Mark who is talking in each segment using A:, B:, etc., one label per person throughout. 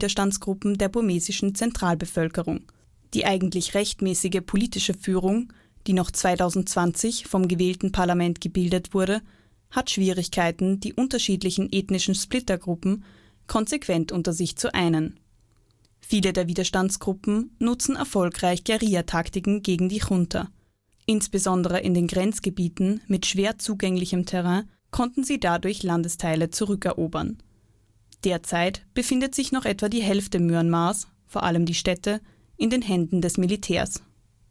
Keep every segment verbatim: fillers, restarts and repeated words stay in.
A: Widerstandsgruppen der burmesischen Zentralbevölkerung. Die eigentlich rechtmäßige politische Führung, die noch zweitausendzwanzig vom gewählten Parlament gebildet wurde, hat Schwierigkeiten, die unterschiedlichen ethnischen Splittergruppen konsequent unter sich zu einen. Viele der Widerstandsgruppen nutzen erfolgreich Guerillataktiken gegen die Junta. Insbesondere in den Grenzgebieten mit schwer zugänglichem Terrain konnten sie dadurch Landesteile zurückerobern. Derzeit befindet sich noch etwa die Hälfte Myanmars, vor allem die Städte, in den Händen des Militärs.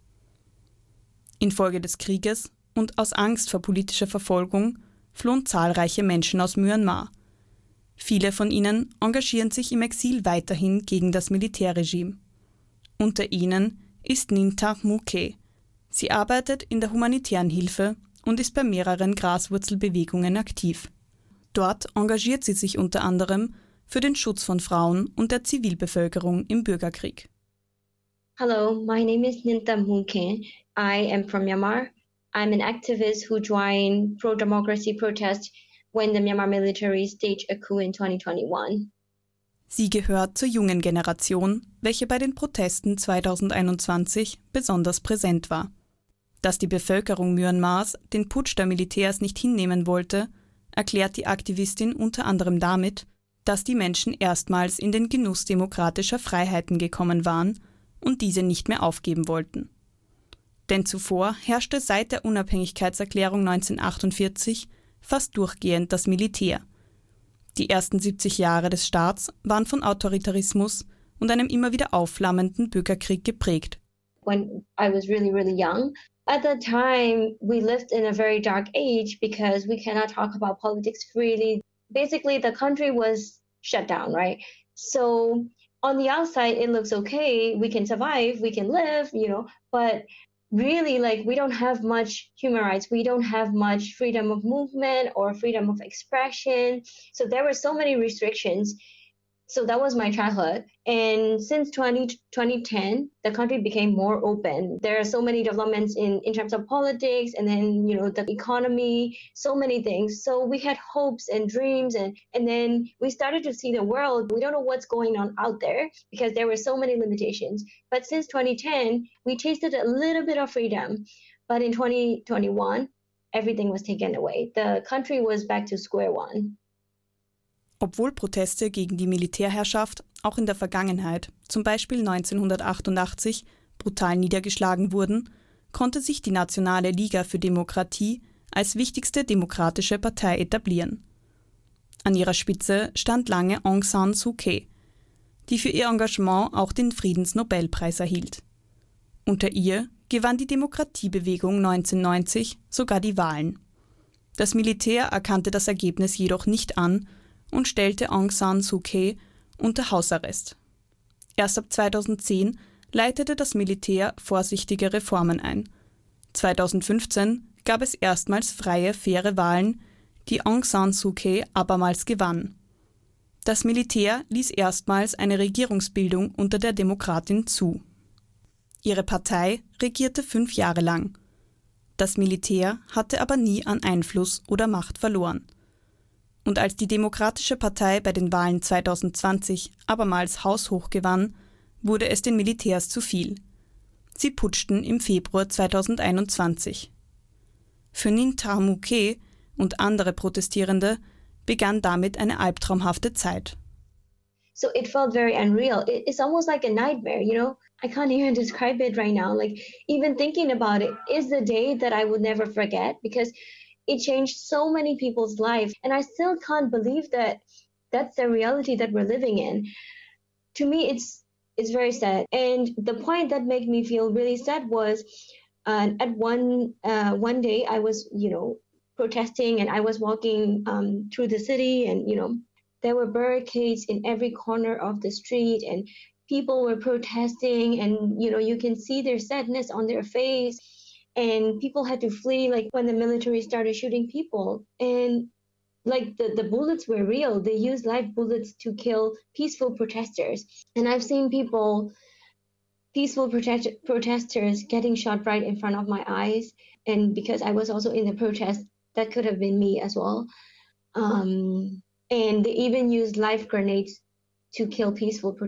A: Infolge des Krieges und aus Angst vor politischer Verfolgung flohen zahlreiche Menschen aus Myanmar. Viele von ihnen engagieren sich im Exil weiterhin gegen das Militärregime. Unter ihnen ist Ninh Thaap Mu Khe. Sie arbeitet in der humanitären Hilfe und ist bei mehreren Graswurzelbewegungen aktiv. Dort engagiert sie sich unter anderem für den Schutz von Frauen und der Zivilbevölkerung im Bürgerkrieg.
B: Hello, my name is Ninh Thaap Mu Khe. I am from Myanmar. I'm an activist who joined pro-democracy protests when the Myanmar military staged a coup in twenty twenty-one.
A: Sie gehört zur jungen Generation, welche bei den Protesten zweitausendeinundzwanzig besonders präsent war. Dass die Bevölkerung Myanmars den Putsch der Militärs nicht hinnehmen wollte, erklärt die Aktivistin unter anderem damit, dass die Menschen erstmals in den Genuss demokratischer Freiheiten gekommen waren und diese nicht mehr aufgeben wollten. Denn zuvor herrschte seit der Unabhängigkeitserklärung neunzehnhundertachtundvierzig fast durchgehend das Militär. Die ersten siebzig Jahre des Staats waren von Autoritarismus und einem immer wieder aufflammenden Bürgerkrieg geprägt.
B: When I was really, really young, at that time we lived in a very dark age because we cannot talk about politics freely. Basically, the country was shut down, right? So on the outside, it looks okay. We can survive, we can live, you know, but really, like, we don't have much human rights. We don't have much freedom of movement or freedom of expression. So there were so many restrictions. So that was my childhood. And since twenty ten, the country became more open. There are so many developments in, in terms of politics and then, you know, the economy, so many things. So we had hopes and dreams and, and then we started to see the world. We don't know what's going on out there because there were so many limitations. But since twenty ten, we tasted a little bit of freedom. But in twenty twenty-one, everything was taken away. The country was back to square one.
A: Obwohl Proteste gegen die Militärherrschaft auch in der Vergangenheit, zum Beispiel neunzehnhundertachtundachtzig, brutal niedergeschlagen wurden, konnte sich die Nationale Liga für Demokratie als wichtigste demokratische Partei etablieren. An ihrer Spitze stand lange Aung San Suu Kyi, die für ihr Engagement auch den Friedensnobelpreis erhielt. Unter ihr gewann die Demokratiebewegung neunzehnhundertneunzig sogar die Wahlen. Das Militär erkannte das Ergebnis jedoch nicht an und stellte Aung San Suu Kyi unter Hausarrest. Erst ab zweitausendzehn leitete das Militär vorsichtige Reformen ein. zweitausendfünfzehn gab es erstmals freie, faire Wahlen, die Aung San Suu Kyi abermals gewann. Das Militär ließ erstmals eine Regierungsbildung unter der Demokratin zu. Ihre Partei regierte fünf Jahre lang. Das Militär hatte aber nie an Einfluss oder Macht verloren. Und als die Demokratische Partei bei den Wahlen zweitausendzwanzig abermals haushoch gewann, wurde es den Militärs zu viel. Sie putschten im Februar zweitausendeinundzwanzig. Für Ninh Thaap Mu Khe und andere Protestierende begann damit eine albtraumhafte Zeit.
B: So it felt very unreal. It, it's almost like a nightmare, you know? I can't even describe it right now. Like, even thinking about it is the day that I would never forget because it changed so many people's lives. And I still can't believe that that's the reality that we're living in. To me, it's it's very sad. And the point that made me feel really sad was uh, at one uh, one day I was, you know, protesting and I was walking um, through the city and, you know, there were barricades in every corner of the street and people were protesting and, you know, you can see their sadness on their face. And people had to flee, like, when the military started shooting people. And, like, the, the bullets were real. They used live bullets to kill peaceful protesters. And I've seen people, peaceful protest, protesters getting shot right in front of my eyes. And because I was also in the protest, that could have been me as well. Um, and they even used live grenades to kill peaceful protesters.